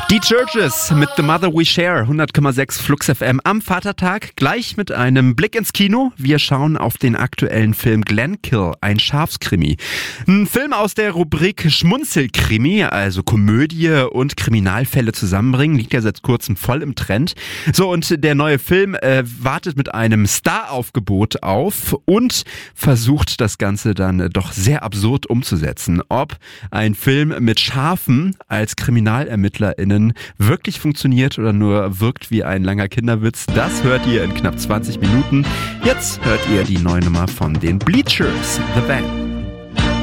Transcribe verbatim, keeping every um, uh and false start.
Die Churches mit The Mother We Share, hundert Komma sechs Flux F M am Vatertag, gleich mit einem Blick ins Kino. Wir schauen auf den aktuellen Film Glenkill, ein Schafskrimi. Ein Film aus der Rubrik Schmunzelkrimi, also Komödie und Kriminalfälle zusammenbringen, liegt ja seit kurzem voll im Trend. So, und der neue Film äh, wartet mit einem Staraufgebot auf und versucht das Ganze dann äh, doch sehr absurd umzusetzen. Ob ein Film mit Schafen als KriminalermittlerInnen wirklich funktioniert oder nur wirkt wie ein langer Kinderwitz, das hört ihr in knapp zwanzig Minuten. Jetzt hört ihr die neue Nummer von den Bleachers, The Band.